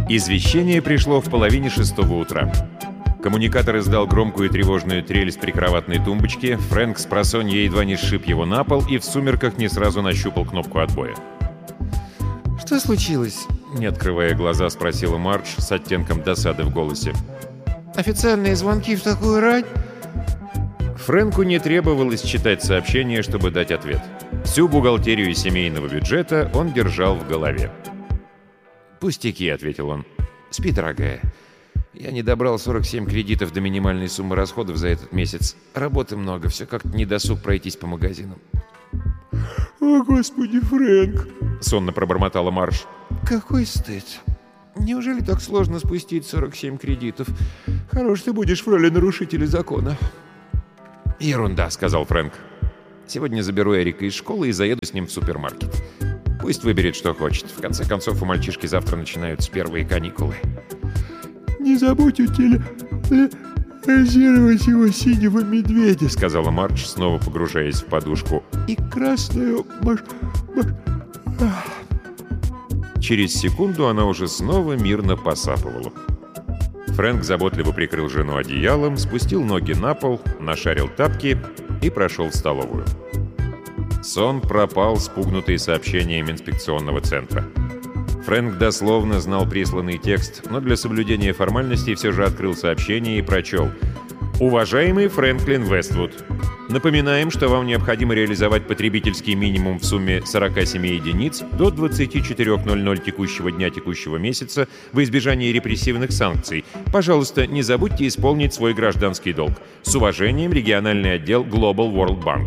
Извещение пришло в половине 6 утра. Коммуникатор издал громкую и тревожную трель с прикроватной тумбочки. Фрэнк с просонья едва не сшиб его на пол и в сумерках не сразу нащупал кнопку отбоя. «Что случилось?» — не открывая глаза, спросила Мардж с оттенком досады в голосе. «Официальные звонки в такую рань?» Фрэнку не требовалось читать сообщение, чтобы дать ответ. Всю бухгалтерию семейного бюджета он держал в голове. «Пустяки», — ответил он. «Спи, дорогая. Я не добрал 47 кредитов до минимальной суммы расходов за этот месяц. Работы много, все как-то недосуг пройтись по магазинам». «О, Господи, Фрэнк!» — сонно пробормотала Мардж. «Какой стыд! Неужели так сложно спустить 47 кредитов? Хорош ты будешь в роли нарушителя закона». «Ерунда», — сказал Фрэнк. «Сегодня заберу Эрика из школы и заеду с ним в супермаркет. Пусть выберет, что хочет. В конце концов, у мальчишки завтра начинаются первые каникулы». «Не забудь утилизировать его синего медведя», — сказала Мардж, снова погружаясь в подушку. «И красную Через секунду она уже снова мирно посапывала. Фрэнк заботливо прикрыл жену одеялом, спустил ноги на пол, нашарил тапки и прошел в столовую. Сон пропал, спугнутый сообщением инспекционного центра. Фрэнк дословно знал присланный текст, но для соблюдения формальностей все же открыл сообщение и прочел. «Уважаемый Фрэнклин Вествуд, напоминаем, что вам необходимо реализовать потребительский минимум в сумме 47 единиц до 24:00 текущего дня текущего месяца в избежании репрессивных санкций. Пожалуйста, не забудьте исполнить свой гражданский долг. С уважением, региональный отдел Global World Bank».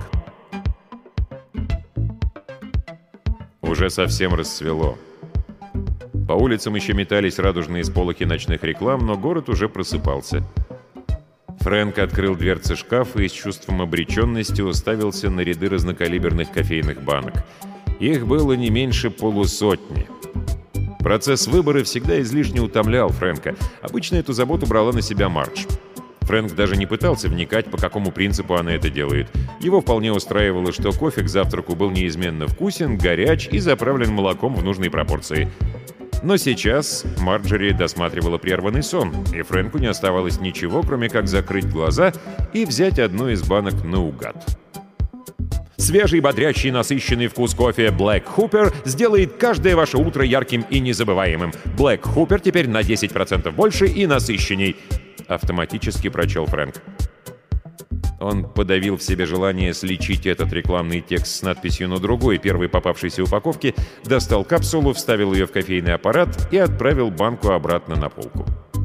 Уже совсем рассвело. По улицам еще метались радужные сполохи ночных реклам, но город уже просыпался. Фрэнк открыл дверцы шкафа и с чувством обреченности уставился на ряды разнокалиберных кофейных банок. Их было не меньше полусотни. Процесс выбора всегда излишне утомлял Фрэнка. Обычно эту заботу брала на себя Мардж. Фрэнк даже не пытался вникать, по какому принципу она это делает. Его вполне устраивало, что кофе к завтраку был неизменно вкусен, горяч и заправлен молоком в нужной пропорции. Но сейчас Марджери досматривала прерванный сон, и Фрэнку не оставалось ничего, кроме как закрыть глаза и взять одну из банок наугад. Свежий, бодрящий, насыщенный вкус кофе Black Hooper сделает каждое ваше утро ярким и незабываемым. Black Hooper теперь на 10% больше и насыщенней. Автоматически прочел Фрэнк. Он подавил в себе желание сличить этот рекламный текст с надписью на другой, первой попавшейся упаковке, достал капсулу, вставил ее в кофейный аппарат и отправил банку обратно на полку.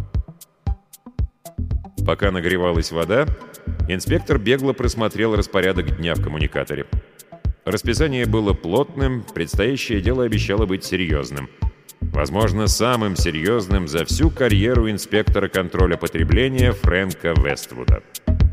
Пока нагревалась вода, инспектор бегло просмотрел распорядок дня в коммуникаторе. Расписание было плотным, предстоящее дело обещало быть серьезным. Возможно, самым серьезным за всю карьеру инспектора контроля потребления Фрэнка Вествуда.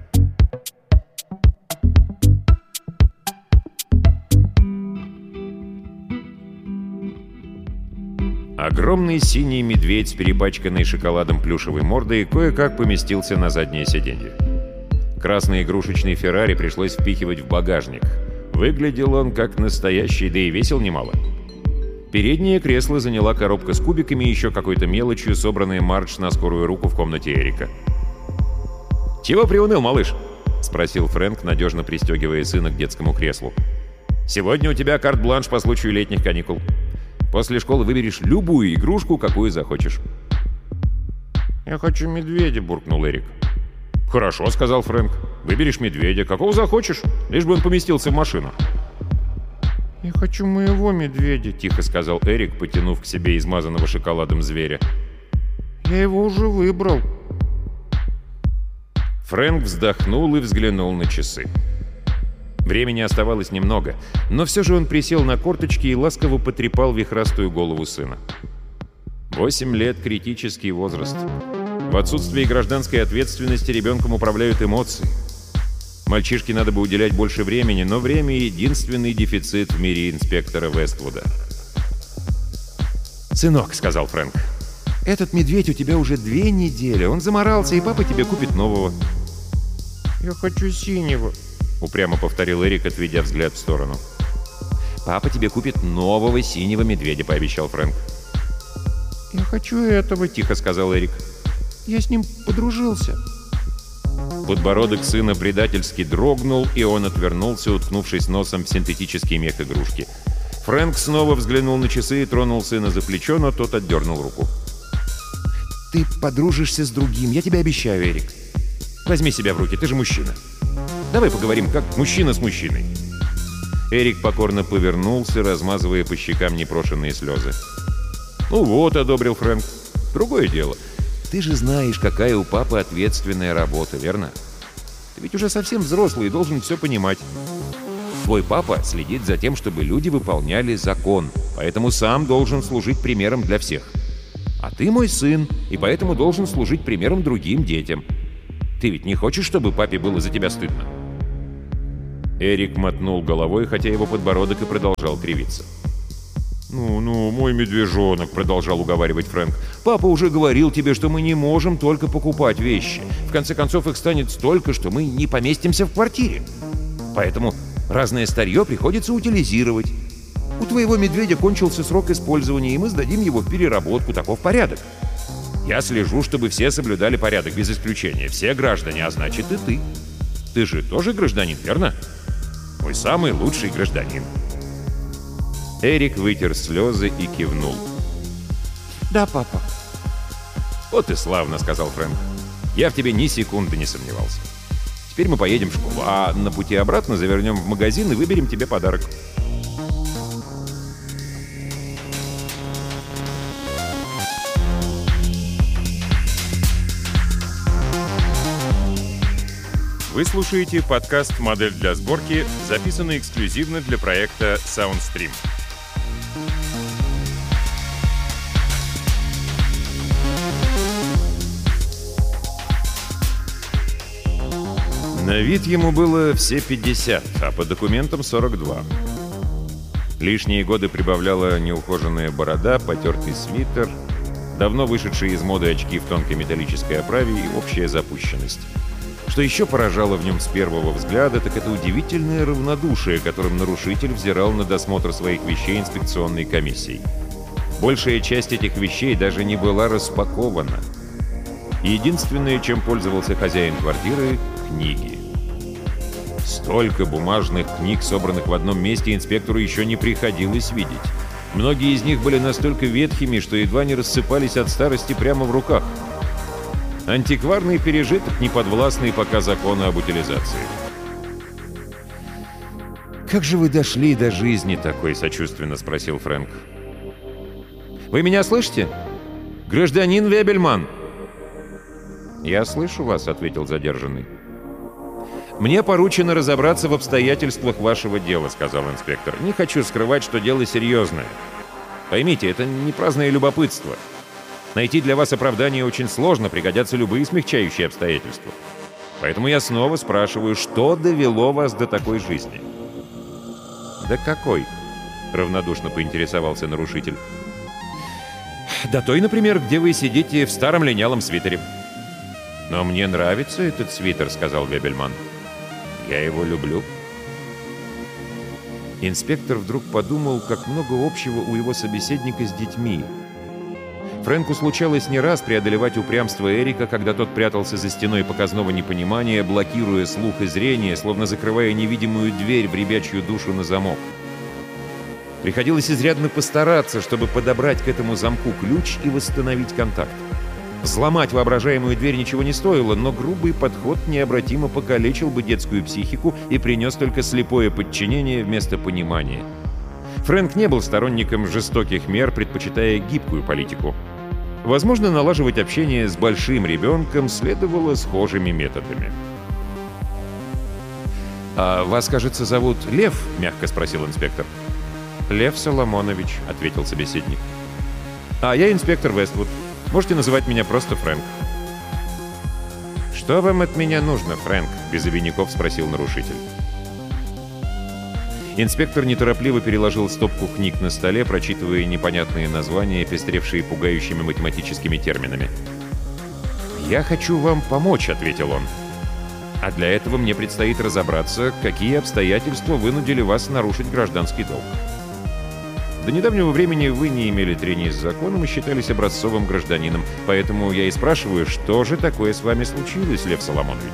Огромный синий медведь с перепачканной шоколадом плюшевой мордой кое-как поместился на заднее сиденье. Красный игрушечный Феррари пришлось впихивать в багажник. Выглядел он как настоящий, да и весил немало. Переднее кресло заняла коробка с кубиками и еще какой-то мелочью, собранная Мардж на скорую руку в комнате Эрика. «Чего приуныл, малыш?» — спросил Фрэнк, надежно пристегивая сына к детскому креслу. «Сегодня у тебя карт-бланш по случаю летних каникул. После школы выберешь любую игрушку, какую захочешь». «Я хочу медведя», — буркнул Эрик. «Хорошо», — сказал Фрэнк. «Выберешь медведя, какого захочешь, лишь бы он поместился в машину». «Я хочу моего медведя», — тихо сказал Эрик, потянув к себе измазанного шоколадом зверя. «Я его уже выбрал». Фрэнк вздохнул и взглянул на часы. Времени оставалось немного, но все же он присел на корточки и ласково потрепал вихрастую голову сына. 8 лет — критический возраст. В отсутствии гражданской ответственности ребенком управляют эмоции. Мальчишке надо бы уделять больше времени, но время — единственный дефицит в мире инспектора Вествуда. «Сынок», — сказал Фрэнк, — «этот медведь у тебя уже 2 недели. Он заморался, и папа тебе купит нового». «Я хочу синего», — упрямо повторил Эрик, отведя взгляд в сторону. «Папа тебе купит нового синего медведя», — пообещал Фрэнк. «Я хочу этого», — тихо сказал Эрик. «Я с ним подружился». Подбородок сына предательски дрогнул, и он отвернулся, уткнувшись носом в синтетический мех игрушки. Фрэнк снова взглянул на часы и тронул сына за плечо, но тот отдернул руку. «Ты подружишься с другим, я тебе обещаю, Эрик. Возьми себя в руки, ты же мужчина. Давай поговорим, как мужчина с мужчиной». Эрик покорно повернулся, размазывая по щекам непрошенные слезы. «Ну вот», — одобрил Фрэнк, — «другое дело. Ты же знаешь, какая у папы ответственная работа, верно? Ты ведь уже совсем взрослый и должен все понимать. Твой папа следит за тем, чтобы люди выполняли закон, поэтому сам должен служить примером для всех. А ты мой сын, и поэтому должен служить примером другим детям. Ты ведь не хочешь, чтобы папе было за тебя стыдно?» Эрик мотнул головой, хотя его подбородок и продолжал кривиться. «Ну, мой медвежонок», — продолжал уговаривать Фрэнк. «Папа уже говорил тебе, что мы не можем только покупать вещи. В конце концов, их станет столько, что мы не поместимся в квартире. Поэтому разное старье приходится утилизировать. У твоего медведя кончился срок использования, и мы сдадим его в переработку. Таков порядок. Я слежу, чтобы все соблюдали порядок, без исключения. Все граждане, а значит и ты. Ты же тоже гражданин, верно? Мой самый лучший гражданин». Эрик вытер слезы и кивнул. «Да, папа». «Вот и славно», — сказал Фрэнк. «Я в тебе ни секунды не сомневался. Теперь мы поедем в школу, а на пути обратно завернем в магазин и выберем тебе подарок». Вы слушаете подкаст «Модель для сборки», записанный эксклюзивно для проекта SoundStream. На вид ему было все 50, а по документам 42. Лишние годы прибавляла неухоженная борода, потертый свитер, давно вышедшие из моды очки в тонкой металлической оправе и общая запущенность. Что еще поражало в нем с первого взгляда, так это удивительное равнодушие, которым нарушитель взирал на досмотр своих вещей инспекционной комиссией. Большая часть этих вещей даже не была распакована. Единственное, чем пользовался хозяин квартиры — книги. Столько бумажных книг, собранных в одном месте, инспектору еще не приходилось видеть. Многие из них были настолько ветхими, что едва не рассыпались от старости прямо в руках. Антикварный пережиток, не подвластный пока закону об утилизации. «Как же вы дошли до жизни такой?» — сочувственно спросил Фрэнк. «Вы меня слышите? Гражданин Вебельман!» «Я слышу вас», — ответил задержанный. «Мне поручено разобраться в обстоятельствах вашего дела», — сказал инспектор. «Не хочу скрывать, что дело серьезное. Поймите, это не праздное любопытство. Найти для вас оправдание очень сложно, пригодятся любые смягчающие обстоятельства. Поэтому я снова спрашиваю, что довело вас до такой жизни?» «Да какой?» — равнодушно поинтересовался нарушитель. «До той, например, где вы сидите в старом линялом свитере». «Но мне нравится этот свитер», — сказал Вебельман. «Я его люблю». Инспектор вдруг подумал, как много общего у его собеседника с детьми. Фрэнку случалось не раз преодолевать упрямство Эрика, когда тот прятался за стеной показного непонимания, блокируя слух и зрение, словно закрывая невидимую дверь в ребячью душу на замок. Приходилось изрядно постараться, чтобы подобрать к этому замку ключ и восстановить контакт. Взломать воображаемую дверь ничего не стоило, но грубый подход необратимо покалечил бы детскую психику и принес только слепое подчинение вместо понимания. Фрэнк не был сторонником жестоких мер, предпочитая гибкую политику. Возможно, налаживать общение с большим ребенком следовало схожими методами. «А вас, кажется, зовут Лев?» — мягко спросил инспектор. «Лев Соломонович», — ответил собеседник. «А я инспектор Вествуд. Можете называть меня просто Фрэнк». «Что вам от меня нужно, Фрэнк?» — без обиняков спросил нарушитель. Инспектор неторопливо переложил стопку книг на столе, прочитывая непонятные названия, пестревшие пугающими математическими терминами. «Я хочу вам помочь», — ответил он. «А для этого мне предстоит разобраться, какие обстоятельства вынудили вас нарушить гражданский долг». До недавнего времени вы не имели трений с законом и считались образцовым гражданином. Поэтому я и спрашиваю, что же такое с вами случилось, Лев Соломонович?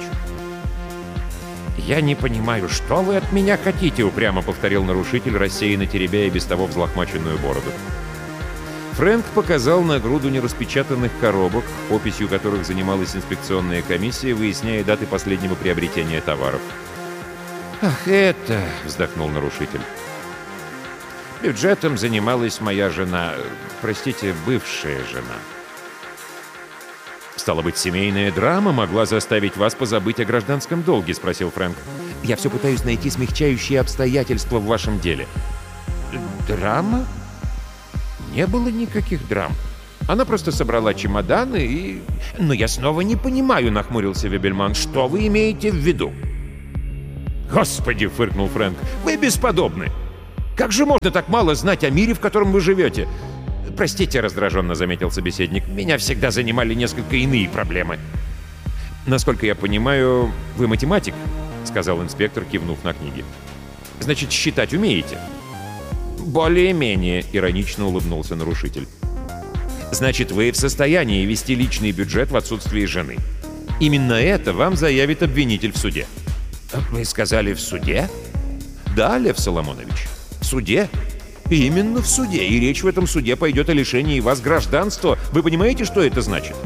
«Я не понимаю, что вы от меня хотите?» — упрямо повторил нарушитель, рассеянно теребя и без того взлохмаченную бороду. Фрэнк показал на груду нераспечатанных коробок, описью которых занималась инспекционная комиссия, выясняя даты последнего приобретения товаров. «Ах, это...» — вздохнул нарушитель. «Бюджетом занималась моя жена... Простите, бывшая жена». «Стало быть, семейная драма могла заставить вас позабыть о гражданском долге?» — спросил Фрэнк. «Я все пытаюсь найти смягчающие обстоятельства в вашем деле». «Драма? Не было никаких драм. Она просто собрала чемоданы и...» «Но я снова не понимаю», — нахмурился Вебельман. «Что вы имеете в виду?» «Господи!» — фыркнул Фрэнк. «Вы бесподобны! Как же можно так мало знать о мире, в котором вы живете?» «Простите», — раздраженно заметил собеседник, — «меня всегда занимали несколько иные проблемы». «Насколько я понимаю, вы математик?» — сказал инспектор, кивнув на книги. «Значит, считать умеете?» «Более-менее», — иронично улыбнулся нарушитель. «Значит, вы в состоянии вести личный бюджет в отсутствии жены. Именно это вам заявит обвинитель в суде». «Вы сказали, в суде?» «Да, Лев Соломонович, в суде. Именно в суде. И речь в этом суде пойдет о лишении вас гражданства. Вы понимаете, что это значит?»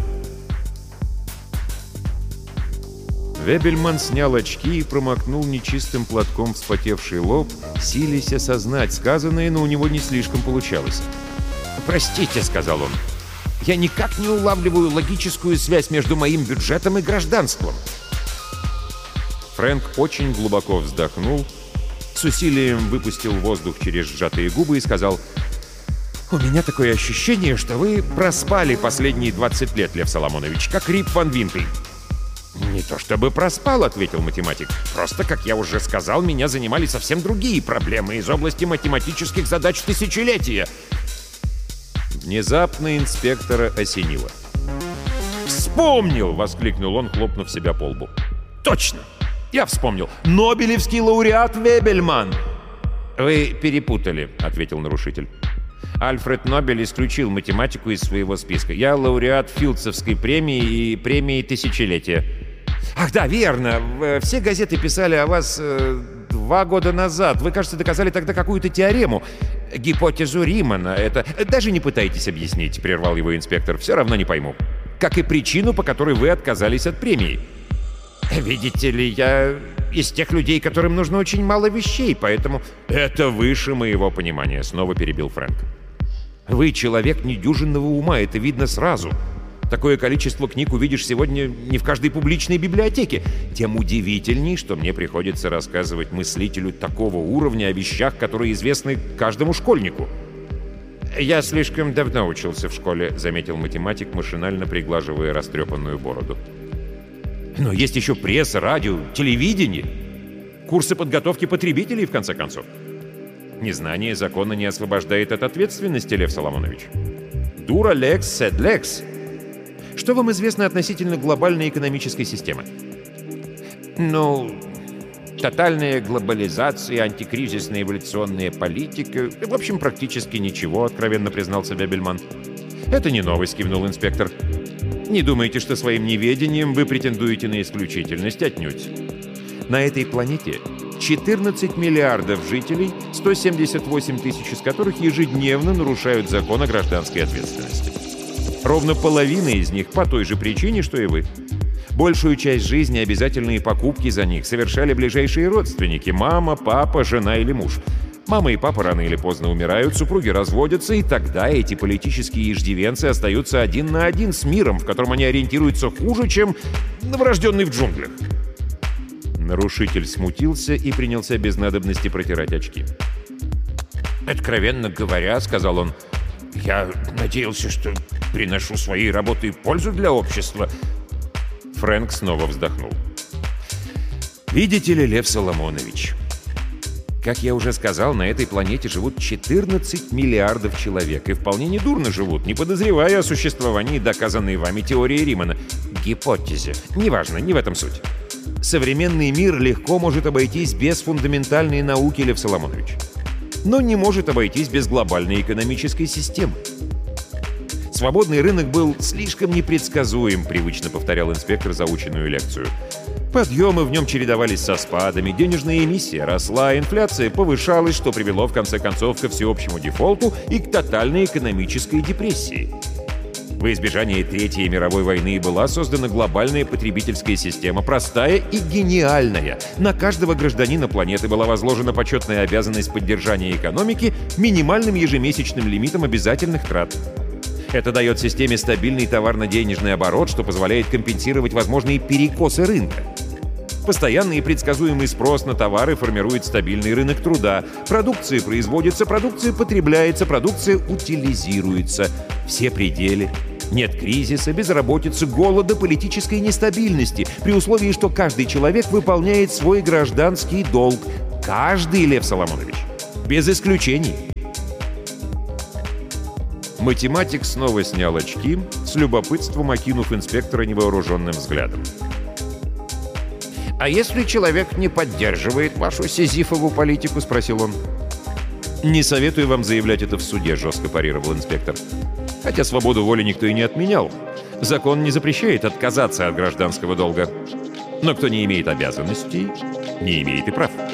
Вебельман снял очки и промокнул нечистым платком вспотевший лоб, силясь осознать сказанное, но у него не слишком получалось. «Простите», — сказал он, — «я никак не улавливаю логическую связь между моим бюджетом и гражданством». Фрэнк очень глубоко вздохнул, с усилием выпустил воздух через сжатые губы и сказал: «У меня такое ощущение, что вы проспали последние 20 лет, Лев Соломонович, как Рип ван Винкель». «Не то чтобы проспал», — ответил математик. «Просто, как я уже сказал, меня занимали совсем другие проблемы из области математических задач тысячелетия». Внезапно инспектора осенило. «Вспомнил!» — воскликнул он, хлопнув себя по лбу. «Точно! Я вспомнил! Нобелевский лауреат Вебельман!» «Вы перепутали», — ответил нарушитель. «Альфред Нобель исключил математику из своего списка. Я лауреат Филдсовской премии и премии тысячелетия». «Ах да, верно! Все газеты писали о вас 2 года назад. Вы, кажется, доказали тогда какую-то теорему. Гипотезу Римана. Это... Даже не пытайтесь объяснить», — прервал его инспектор. «Все равно не пойму. Как и причину, по которой вы отказались от премии». «Видите ли, я из тех людей, которым нужно очень мало вещей, поэтому...» «Это выше моего понимания», — снова перебил Фрэнк. «Вы человек недюжинного ума, это видно сразу. Такое количество книг увидишь сегодня не в каждой публичной библиотеке. Тем удивительней, что мне приходится рассказывать мыслителю такого уровня о вещах, которые известны каждому школьнику». «Я слишком давно учился в школе», — заметил математик, машинально приглаживая растрепанную бороду. «Но есть еще пресса, радио, телевидение, курсы подготовки потребителей, в конце концов. Незнание закона не освобождает от ответственности, Лев Соломонович. Дура лекс, сед лекс. Что вам известно относительно глобальной экономической системы?» «Ну, тотальная глобализация, антикризисная эволюционная политика... В общем, практически ничего», — откровенно признался Вебельман. «Это не новость», — кивнул инспектор. «Не думайте, что своим неведением вы претендуете на исключительность, отнюдь. На этой планете 14 миллиардов жителей, 178 тысяч из которых ежедневно нарушают закон о гражданской ответственности. Ровно половина из них по той же причине, что и вы. Большую часть жизни обязательные покупки за них совершали ближайшие родственники – мама, папа, жена или муж. Мама и папа рано или поздно умирают, супруги разводятся, и тогда эти политические иждивенцы остаются один на один с миром, в котором они ориентируются хуже, чем новорожденный в джунглях». Нарушитель смутился и принялся без надобности протирать очки. «Откровенно говоря, — сказал он, — я надеялся, что приношу своей работой пользу для общества». Фрэнк снова вздохнул. «Видите ли, Лев Соломонович, как я уже сказал, на этой планете живут 14 миллиардов человек, и вполне недурно живут, не подозревая о существовании доказанной вами теории Римана. Гипотезе. Неважно, не в этом суть. Современный мир легко может обойтись без фундаментальной науки, Лев Соломонович. но не может обойтись без глобальной экономической системы. Свободный рынок был слишком непредсказуем, привычно повторял инспектор заученную лекцию. Подъемы в нем чередовались со спадами, денежная эмиссия росла, инфляция повышалась, что привело в конце концов ко всеобщему дефолту и к тотальной экономической депрессии. Во избежание Третьей мировой войны была создана глобальная потребительская система, простая и гениальная. На каждого гражданина планеты была возложена почетная обязанность поддержания экономики минимальным ежемесячным лимитом обязательных трат. Это дает системе стабильный товарно-денежный оборот, что позволяет компенсировать возможные перекосы рынка. Постоянный и предсказуемый спрос на товары формирует стабильный рынок труда. Продукция производится, продукция потребляется, продукция утилизируется. Все пределы. Нет кризиса, безработицы, голода, политической нестабильности, при условии, что каждый человек выполняет свой гражданский долг. Каждый, Лев Соломонович. Без исключений. Математик снова снял очки, с любопытством окинув инспектора невооруженным взглядом. «А если человек не поддерживает вашу сизифову политику?» — спросил он. «Не советую вам заявлять это в суде», — жестко парировал инспектор. «Хотя свободу воли никто и не отменял. Закон не запрещает отказаться от гражданского долга. Но кто не имеет обязанностей, не имеет и прав».